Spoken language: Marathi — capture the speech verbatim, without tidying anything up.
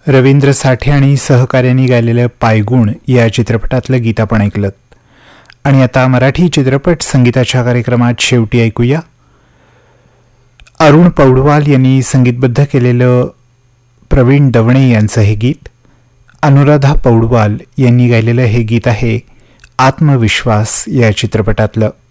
रवींद्र साठे आणि सहकार्यांनी गायलेलं पायगुण या चित्रपटातलं गीत आपण ऐकलं. आणि आता मराठी चित्रपट संगीताच्या कार्यक्रमात शेवटी ऐकूया अरुण पौडवाल यांनी संगीतबद्ध केलेलं प्रवीण दवणे यांचं हे गीत. अनुराधा पौडवाल यांनी गायलेलं हे गीत आहे आत्मविश्वास या चित्रपटातलं.